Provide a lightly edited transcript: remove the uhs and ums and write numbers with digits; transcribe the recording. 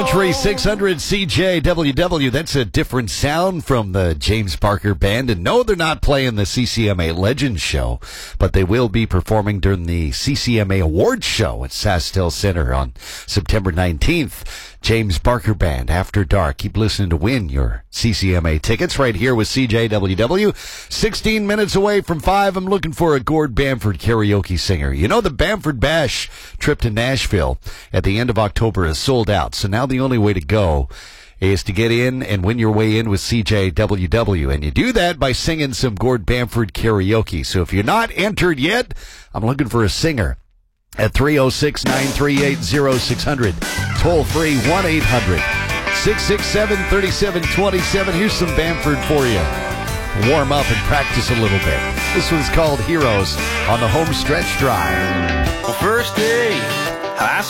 Country 600 CJWW. That's a different sound from the James Barker Band. And no, they're not playing the CCMA Legends Show, but they will be performing during the CCMA Awards Show at SaskTel Center on September 19th. James Barker Band, After Dark. Keep listening to win your CCMA tickets right here with CJWW. 16 minutes away from 5. I'm looking for a Gord Bamford karaoke singer. You know, the Bamford Bash trip to Nashville at the end of October is sold out. So now the only way to go is to get in and win your way in with CJWW. And you do that by singing some Gord Bamford karaoke. So if you're not entered yet, I'm looking for a singer at 306-938-0600. Toll free 1-800-667-3727. Here's some Bamford for you. Warm up and practice a little bit. This one's called Heroes on the Home Stretch Drive. Well, first day, I